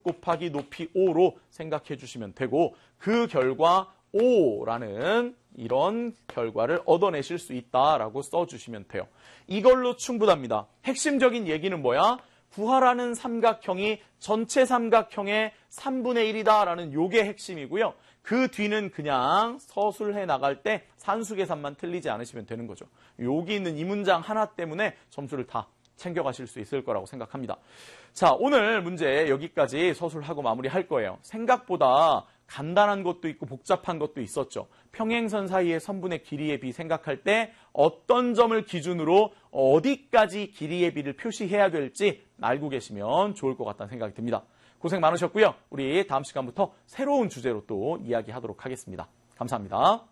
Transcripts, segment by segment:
곱하기 높이 5로 생각해 주시면 되고 그 결과 5라는 이런 결과를 얻어내실 수 있다라고 써주시면 돼요. 이걸로 충분합니다. 핵심적인 얘기는 뭐야? 구하라는 삼각형이 전체 삼각형의 3분의 1이다라는 요게 핵심이고요. 그 뒤는 그냥 서술해 나갈 때 산수 계산만 틀리지 않으시면 되는 거죠. 여기 있는 이 문장 하나 때문에 점수를 다 챙겨가실 수 있을 거라고 생각합니다. 자, 오늘 문제 여기까지 서술하고 마무리할 거예요. 생각보다 간단한 것도 있고 복잡한 것도 있었죠. 평행선 사이의 선분의 길이의 비 생각할 때 어떤 점을 기준으로 어디까지 길이의 비를 표시해야 될지 알고 계시면 좋을 것 같다는 생각이 듭니다. 고생 많으셨고요. 우리 다음 시간부터 새로운 주제로 또 이야기하도록 하겠습니다. 감사합니다.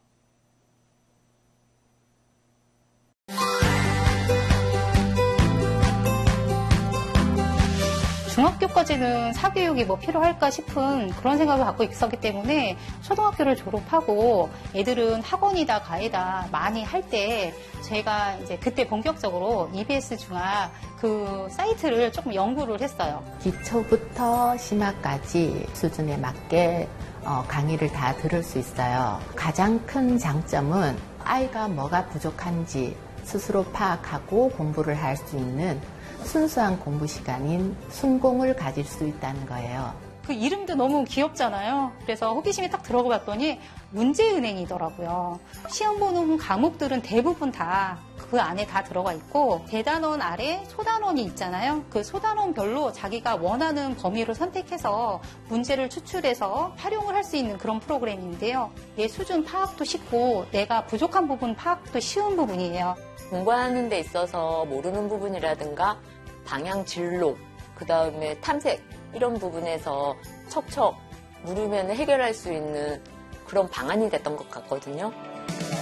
중학교까지는 사교육이 뭐 필요할까 싶은 그런 생각을 갖고 있었기 때문에 초등학교를 졸업하고 애들은 학원이다 가이다 많이 할 때 제가 이제 그때 본격적으로 EBS 중학 그 사이트를 조금 연구를 했어요. 기초부터 심화까지 수준에 맞게 강의를 다 들을 수 있어요. 가장 큰 장점은 아이가 뭐가 부족한지 스스로 파악하고 공부를 할 수 있는 순수한 공부 시간인 순공을 가질 수 있다는 거예요. 그 이름도 너무 귀엽잖아요. 그래서 호기심이 딱 들어가 봤더니 문제은행이더라고요. 시험 보는 과목들은 대부분 다 그 안에 다 들어가 있고 대단원 아래 소단원이 있잖아요. 그 소단원별로 자기가 원하는 범위를 선택해서 문제를 추출해서 활용을 할 수 있는 그런 프로그램인데요. 내 수준 파악도 쉽고 내가 부족한 부분 파악도 쉬운 부분이에요. 공부하는 데 있어서 모르는 부분이라든가 방향 진로, 그 다음에 탐색 이런 부분에서 척척 물으면 해결할 수 있는 그런 방안이 됐던 것 같거든요.